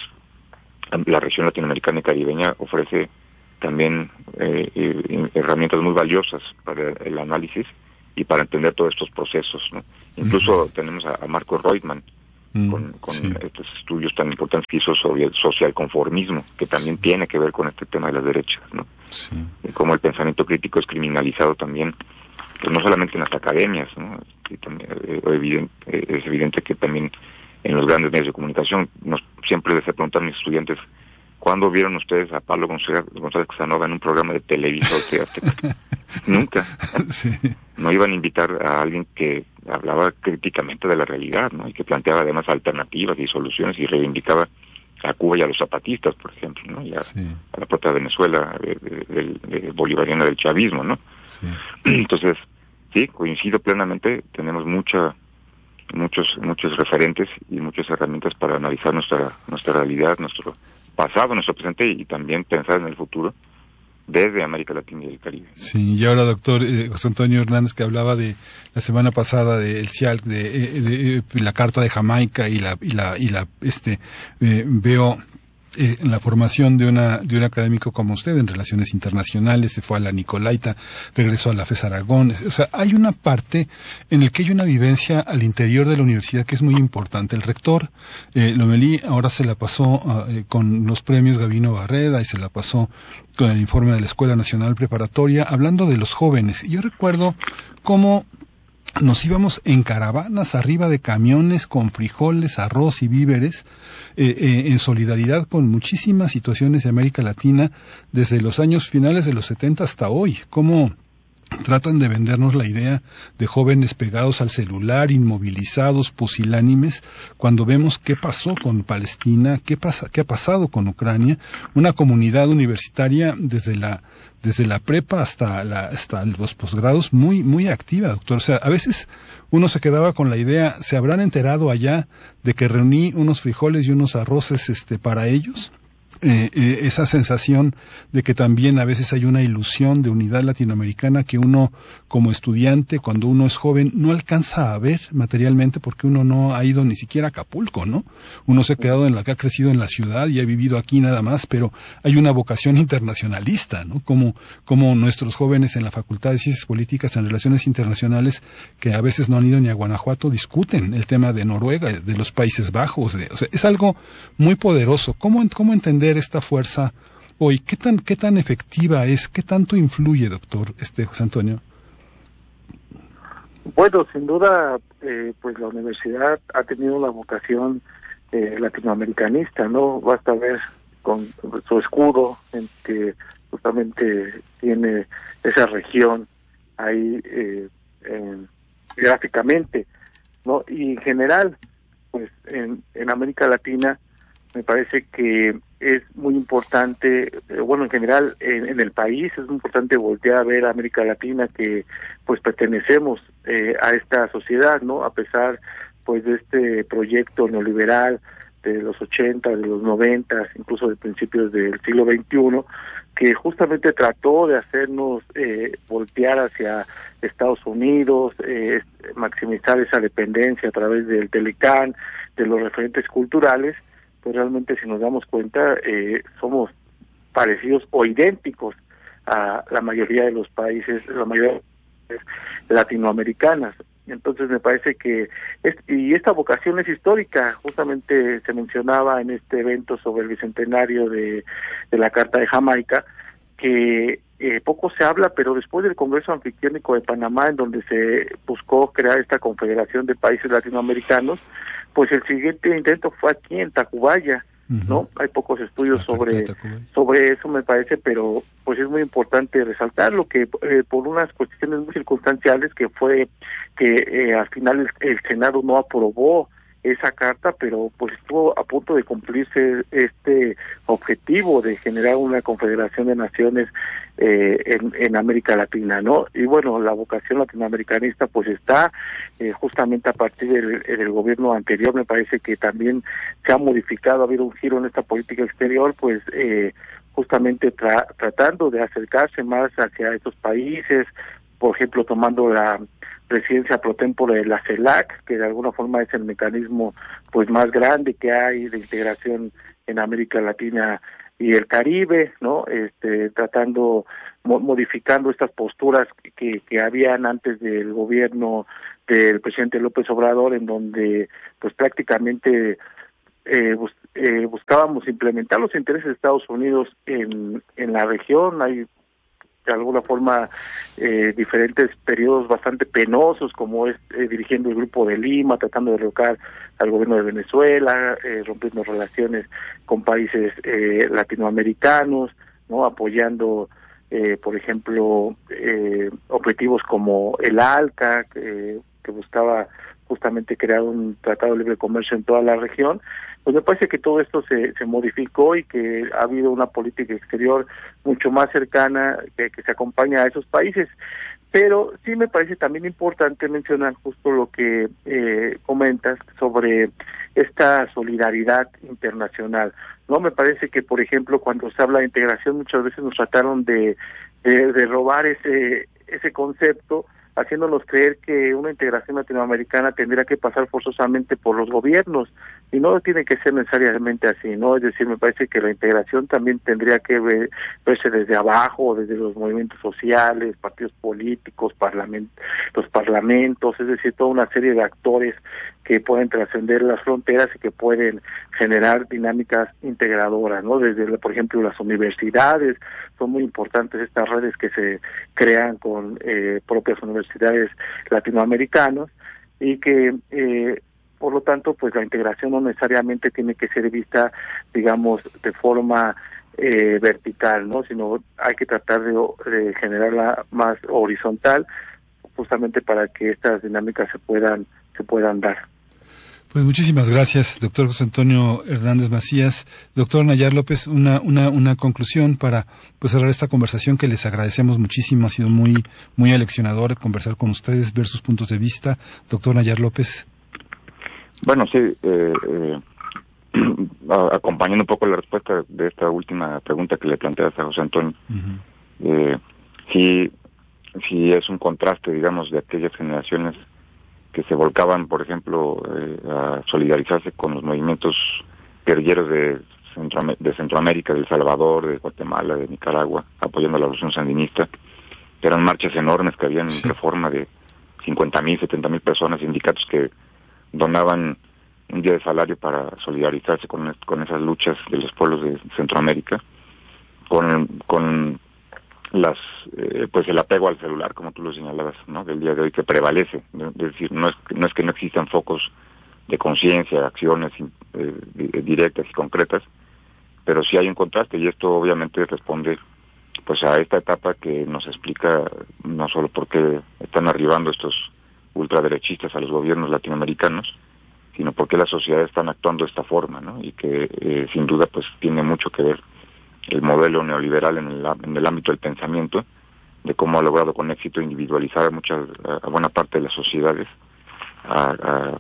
[SPEAKER 3] la región latinoamericana y caribeña ofrece también eh, eh, herramientas muy valiosas para el análisis y para entender todos estos procesos, ¿no? Incluso uh-huh. tenemos a, a Marco Reutemann uh-huh. con, con sí. estos estudios tan importantes que hizo sobre el socialconformismo, que también sí. tiene que ver con este tema de las derechas, ¿no? Sí. Y cómo el pensamiento crítico es criminalizado también, pues no solamente en las academias, ¿no? Y también, eh, evidente, eh, es evidente que también en los grandes medios de comunicación. Nos, siempre les he preguntado a mis estudiantes, ¿cuándo vieron ustedes a Pablo González, González Casanova en un programa de televisión? Nunca. Sí. No iban a invitar a alguien que hablaba críticamente de la realidad, ¿no? Y que planteaba además alternativas y soluciones y reivindicaba a Cuba y a los zapatistas, por ejemplo, ¿no? Y a, sí. a la propia Venezuela de, de, de, de bolivariana del chavismo, ¿no? Sí. Entonces, sí, coincido plenamente, tenemos mucha muchos muchos referentes y muchas herramientas para analizar nuestra nuestra realidad, nuestro pasado, nuestro presente y también pensar en el futuro desde América Latina y el Caribe.
[SPEAKER 1] Sí, y ahora, doctor eh, José Antonio Hernández, que hablaba de la semana pasada del C I A L, de, de, de, de la Carta de Jamaica y la y la y la este eh, veo Eh, en la formación de una de un académico como usted en relaciones internacionales, se fue a la Nicolaita, regresó a la FES Aragón, o sea, hay una parte en el que hay una vivencia al interior de la universidad que es muy importante. El rector eh, Lomelí ahora se la pasó eh, con los premios Gabino Barreda y se la pasó con el informe de la Escuela Nacional Preparatoria, hablando de los jóvenes. Y yo recuerdo cómo nos íbamos en caravanas arriba de camiones con frijoles, arroz y víveres, eh, eh, en solidaridad con muchísimas situaciones de América Latina desde los años finales de los setenta hasta hoy. Cómo tratan de vendernos la idea de jóvenes pegados al celular, inmovilizados, pusilánimes, cuando vemos qué pasó con Palestina, qué pasa, qué ha pasado con Ucrania, una comunidad universitaria desde la desde la prepa hasta la hasta los posgrados muy muy activa, doctor. O sea, a veces uno se quedaba con la idea, ¿se habrán enterado allá de que reuní unos frijoles y unos arroces este para ellos? Eh, eh, esa sensación de que también a veces hay una ilusión de unidad latinoamericana que uno como estudiante, cuando uno es joven, no alcanza a ver materialmente porque uno no ha ido ni siquiera a Acapulco, ¿no? Uno se ha quedado en la que ha crecido en la ciudad y ha vivido aquí nada más, pero hay una vocación internacionalista, ¿no? Como, como nuestros jóvenes en la Facultad de Ciencias Políticas en Relaciones Internacionales, que a veces no han ido ni a Guanajuato, discuten el tema de Noruega, de los Países Bajos, de, o sea, es algo muy poderoso. ¿Cómo, cómo entender esta fuerza hoy? ¿Qué tan, qué tan efectiva es? ¿Qué tanto influye, doctor este José Antonio?
[SPEAKER 2] Bueno, sin duda, eh, pues la universidad ha tenido una vocación eh, latinoamericanista, ¿no? Basta ver con su escudo, en que justamente tiene esa región ahí eh, en, gráficamente, ¿no? Y en general, pues en, en América Latina, me parece que es muy importante, eh, bueno, en general en, en el país es muy importante voltear a ver a América Latina, que pues pertenecemos eh, a esta sociedad, ¿no? A pesar pues de este proyecto neoliberal de los ochenta, de los noventa, incluso de principios del siglo veintiuno, que justamente trató de hacernos eh, voltear hacia Estados Unidos, eh, maximizar esa dependencia a través del Telecán, de los referentes culturales. Pues realmente, si nos damos cuenta, eh, somos parecidos o idénticos a la mayoría de los países, la mayoría de los países latinoamericanas. Entonces me parece que, es, y esta vocación es histórica, justamente se mencionaba en este evento sobre el bicentenario de, de la Carta de Jamaica, que eh, poco se habla, pero después del Congreso Anfictiónico de Panamá, en donde se buscó crear esta confederación de países latinoamericanos, pues el siguiente intento fue aquí en Tacubaya, uh-huh. ¿no? Hay pocos estudios sobre sobre eso, me parece, pero pues es muy importante resaltar lo que eh, por unas cuestiones muy circunstanciales, que fue que eh, al final el, el Senado no aprobó esa carta, pero pues estuvo a punto de cumplirse este objetivo de generar una confederación de naciones eh, en, en América Latina, ¿no? Y bueno, la vocación latinoamericanista pues está eh, justamente a partir del, del gobierno anterior. Me parece que también se ha modificado, ha habido un giro en esta política exterior, pues eh, justamente tra- tratando de acercarse más hacia estos países, por ejemplo, tomando la presidencia pro tempore de la CELAC, que de alguna forma es el mecanismo pues más grande que hay de integración en América Latina y el Caribe, ¿no? Este, tratando, mo modificando estas posturas que, que habían antes del gobierno del presidente López Obrador, en donde pues prácticamente eh, bus eh, buscábamos implementar los intereses de Estados Unidos en, en la región. Hay de alguna forma eh, diferentes periodos bastante penosos, como es eh, dirigiendo el Grupo de Lima, tratando de derrocar al gobierno de Venezuela, eh, rompiendo relaciones con países eh, latinoamericanos, no apoyando eh, por ejemplo eh, objetivos como el ALCA, que, que buscaba justamente crear un tratado de libre comercio en toda la región. Pues me parece que todo esto se, se modificó y que ha habido una política exterior mucho más cercana que, que se acompaña a esos países. Pero sí me parece también importante mencionar justo lo que eh, comentas sobre esta solidaridad internacional. No me parece que, por ejemplo, cuando se habla de integración, muchas veces nos trataron de, de, de robar ese, ese concepto, haciéndonos creer que una integración latinoamericana tendría que pasar forzosamente por los gobiernos, y no tiene que ser necesariamente así, ¿no? Es decir, me parece que la integración también tendría que ver, verse desde abajo, desde los movimientos sociales, partidos políticos, parlament los parlamentos, es decir, toda una serie de actores que pueden trascender las fronteras y que pueden generar dinámicas integradoras, ¿no? Desde, por ejemplo, las universidades, son muy importantes estas redes que se crean con eh, propias universidades latinoamericanas, y que eh, por lo tanto pues la integración no necesariamente tiene que ser vista, digamos, de forma eh, vertical, ¿no? Sino hay que tratar de, de generarla más horizontal, justamente para que estas dinámicas se puedan se puedan dar.
[SPEAKER 1] Pues muchísimas gracias, doctor José Antonio Hernández Macías. Doctor Nayar López, una, una, una conclusión para pues cerrar esta conversación que les agradecemos muchísimo. Ha sido muy, muy aleccionador conversar con ustedes, ver sus puntos de vista. Doctor Nayar López.
[SPEAKER 3] Bueno, sí, eh, eh, acompañando un poco la respuesta de esta última pregunta que le planteaste a José Antonio, uh-huh. eh, sí, sí es un contraste, digamos, de aquellas generaciones que se volcaban, por ejemplo, eh, a solidarizarse con los movimientos guerrilleros de, Centroam de Centroamérica, de El Salvador, de Guatemala, de Nicaragua, apoyando a la revolución sandinista. Eran marchas enormes que habían en Reforma de cincuenta mil, setenta mil personas, sindicatos que donaban un día de salario para solidarizarse con, con esas luchas de los pueblos de Centroamérica, con, con las eh, pues el apego al celular, como tú lo señalabas, ¿no? Del día de hoy, que prevalece, ¿no? Es decir, no es no es que no existan focos de conciencia, acciones eh, directas y concretas, pero sí hay un contraste, y esto obviamente responde pues a esta etapa que nos explica no solo por qué están arribando estos ultraderechistas a los gobiernos latinoamericanos, sino por qué las sociedades están actuando de esta forma, ¿no? Y que eh, sin duda pues tiene mucho que ver el modelo neoliberal en el, en el ámbito del pensamiento, de cómo ha logrado con éxito individualizar a, muchas, a buena parte de las sociedades, a, a,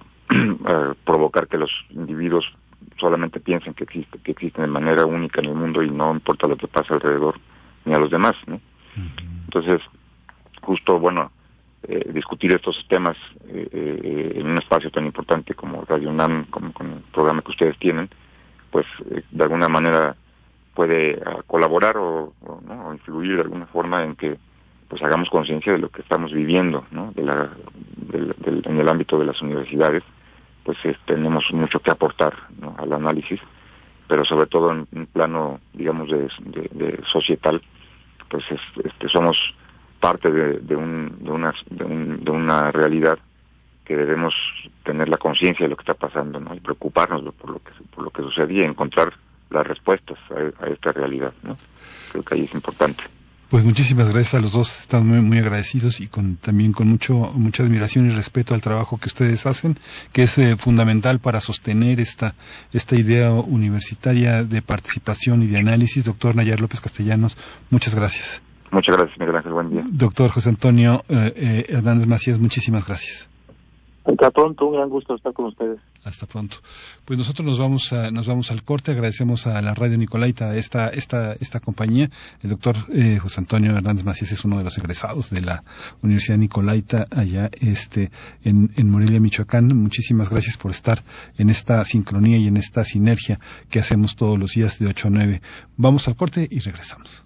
[SPEAKER 3] a provocar que los individuos solamente piensen que, existe, que existen de manera única en el mundo y no importa lo que pasa alrededor ni a los demás, ¿no? Entonces, justo, bueno, eh, discutir estos temas eh, eh, en un espacio tan importante como Radio UNAM, como con el programa que ustedes tienen, pues eh, de alguna manera puede uh, colaborar o, o, ¿no? o influir de alguna forma en que pues hagamos conciencia de lo que estamos viviendo, ¿no? De la, de, de, en el ámbito de las universidades, pues es, tenemos mucho que aportar, ¿no? Al análisis, pero sobre todo en un plano, digamos, de, de, de societal, pues es, este, somos parte de, de, un, de, una, de, un, de una realidad que debemos tener la conciencia de lo que está pasando, ¿no? Y preocuparnos por lo que por lo que sucedía, y encontrar las respuestas a, a esta realidad, ¿no? Creo que ahí es importante.
[SPEAKER 1] Pues muchísimas gracias a los dos, estamos muy, muy agradecidos y con también con mucho mucha admiración y respeto al trabajo que ustedes hacen, que es eh, fundamental para sostener esta esta idea universitaria de participación y de análisis. Doctor Nayar López Castellanos, muchas gracias.
[SPEAKER 3] Muchas gracias, Miguel Ángel, buen día.
[SPEAKER 1] Doctor José Antonio eh, eh, Hernández Macías, muchísimas gracias.
[SPEAKER 2] Hasta pronto, un gran gusto estar con ustedes.
[SPEAKER 1] Hasta pronto. Pues nosotros nos vamos a, nos vamos al corte. Agradecemos a la Radio Nicolaita esta esta esta compañía. El doctor eh, José Antonio Hernández Macías es uno de los egresados de la Universidad Nicolaita allá este en en Morelia, Michoacán. Muchísimas gracias por estar en esta sincronía y en esta sinergia que hacemos todos los días de ocho a nueve. Vamos al corte y regresamos.